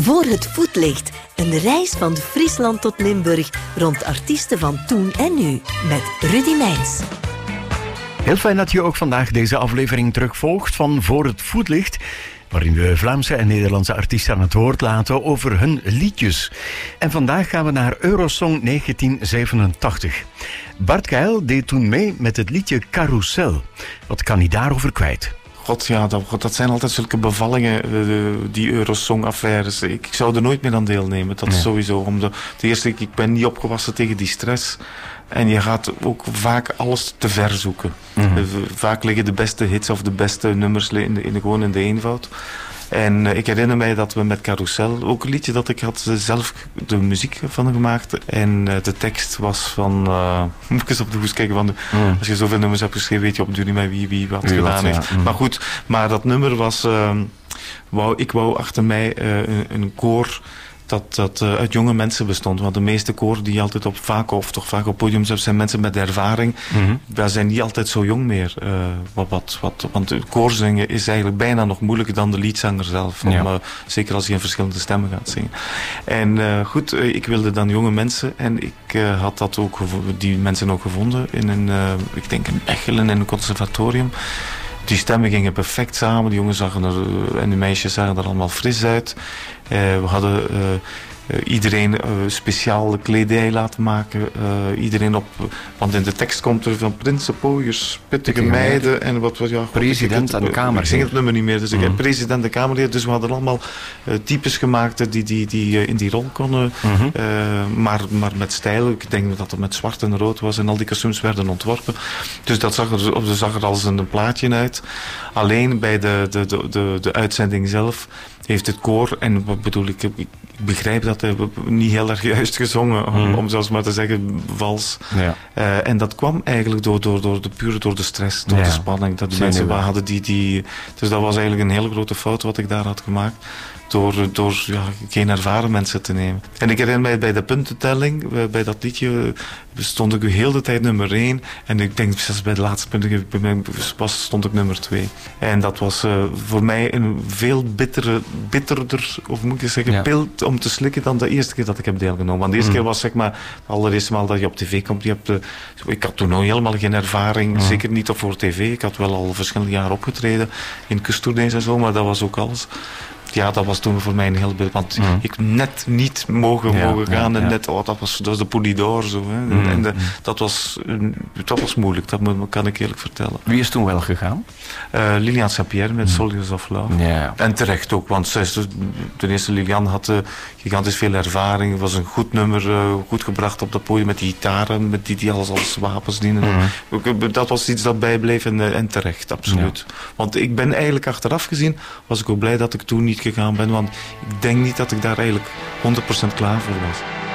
Voor het voetlicht. Een reis van Friesland tot Limburg rond artiesten van toen en nu. Met Rudy Meijns. Heel fijn dat je ook vandaag deze aflevering terugvolgt van Voor het voetlicht, waarin we Vlaamse en Nederlandse artiesten aan het woord laten over hun liedjes. En vandaag gaan we naar Eurosong 1987. Bart Keil deed toen mee met het liedje Carousel. Wat kan hij daarover kwijt? God, ja, dat zijn altijd zulke bevallingen, die Eurosong-affaires. Ik zou er nooit meer aan deelnemen, dat is sowieso. Ten eerste, ik ben niet opgewassen tegen die stress. En je gaat ook vaak alles te ver zoeken. Mm-hmm. Vaak liggen de beste hits of de beste nummers gewoon in de eenvoud. En ik herinner mij dat we met Carousel, ook een liedje dat ik had zelf de muziek van gemaakt. En de tekst was van, moet ik eens op de hoes kijken, als je zoveel nummers hebt geschreven, weet je op de duur met wie wat gedaan heeft. Ja. Maar goed, dat nummer was, ik wou achter mij een koor dat uit jonge mensen bestond. Want de meeste koren die altijd vaak op podiums hebben, zijn mensen met ervaring. Mm-hmm. Wij zijn niet altijd zo jong meer. Want koorzingen is eigenlijk bijna nog moeilijker dan de liedzanger zelf. Zeker als je in verschillende stemmen gaat zingen. En goed, ik wilde dan jonge mensen. En ik had die mensen ook gevonden in ik denk in Mechelen, in een conservatorium. Die stemmen gingen perfect samen. Die jongens en de meisjes zagen er allemaal fris uit. We hadden iedereen speciale kledij laten maken. Want in de tekst komt er van prinsen, pooiers, pittige meiden en president en Kamerheer. Ik zing het nummer niet meer, dus ik heb president en Kamerheer. Dus we hadden allemaal types gemaakt die in die rol konden. Maar met stijl. Ik denk dat het met zwart en rood was en al die kostuums werden ontworpen. Dus dat zag er als een plaatje uit. Alleen bij de uitzending zelf heeft het koor, en wat bedoel ik begrijp dat hij niet heel erg juist gezongen, om zelfs maar te zeggen vals. Ja. En dat kwam eigenlijk door de stress, door de spanning. Dat de mensen hadden dus dat was eigenlijk een hele grote fout wat ik daar had gemaakt. Door geen ervaren mensen te nemen. En ik herinner mij bij de puntentelling, bij dat liedje, stond ik heel de tijd nummer 1. En ik denk zelfs bij de laatste punten stond ik nummer 2. En dat was voor mij een veel bitterder, of moet ik zeggen, pil om te slikken dan de eerste keer dat ik heb deelgenomen. Want de eerste keer was zeg maar de allereerste maal dat je op tv komt. Ik had toen nog helemaal geen ervaring, zeker niet op voor tv. Ik had wel al verschillende jaren opgetreden in kusttournees en zo, maar dat was ook alles. Ja, dat was toen voor mij een heel beeld. Want ik net niet mogen gaan. En net, dat was de Poulidor. Zo, hè. En dat was moeilijk, dat kan ik eerlijk vertellen. Wie is toen wel gegaan? Liliane Saint-Pierre met Soldiers of Love. Ja. En terecht ook, want ten eerste Liliane had gigantisch veel ervaring. Het was een goed nummer, goed gebracht op dat podium met die gitaren, met die als wapens dienen. Dat was iets dat bijbleef en terecht, absoluut. Ja. Want ik ben eigenlijk achteraf gezien, was ik ook blij dat ik toen niet gegaan ben, want ik denk niet dat ik daar eigenlijk 100% klaar voor was.